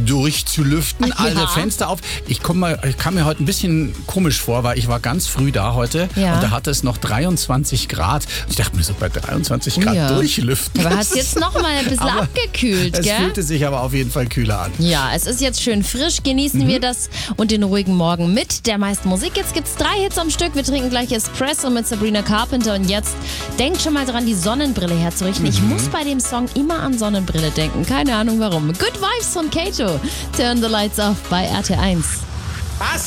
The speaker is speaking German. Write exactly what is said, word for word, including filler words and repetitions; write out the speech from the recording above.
durchzulüften. Ach, ja. Alle Fenster auf. Ich, komm mal, ich kam mir heute ein bisschen komisch vor, weil ich war ganz früh da heute Ja. und da hatte es noch dreiundzwanzig Grad. Und ich dachte mir so, bei dreiundzwanzig Grad Ja. durchlüften. Aber hat es jetzt noch mal ein bisschen Aber abgekühlt, Es gell? fühlte sich aber auf jeden Fall kühler an. Ja, es ist jetzt schön frisch, genießen Mhm. wir das und den ruhigen Morgen mit der meisten Musik. Jetzt gibt's drei Hits am Stück. Wir trinken gleich Espresso mit Sabrina Carpenter und jetzt denkt schon mal dran, die Sonnenbrille herzurichten. Mhm. Ich muss bei dem Song immer an Sonnenbrille denken. Keine Ahnung warum. Good Vibes von Kato. Turn the Lights Off bei R T eins.